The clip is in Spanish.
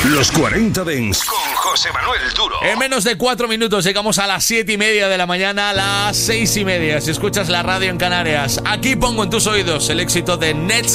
Los 40 Dents con José Manuel Duro. En menos de 4 minutos llegamos a las 7:30 de la mañana, a las 6:30. Si escuchas la radio en Canarias, aquí pongo en tus oídos el éxito de Nets